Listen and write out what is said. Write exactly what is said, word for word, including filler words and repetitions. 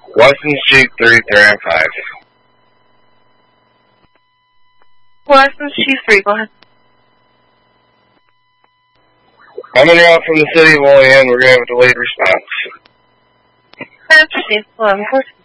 Weston Street, three, three and five. Weston Street, three, go ahead. I'm in route from the city of Olean. We're going to have a delayed response. I understand. eleven fourteen.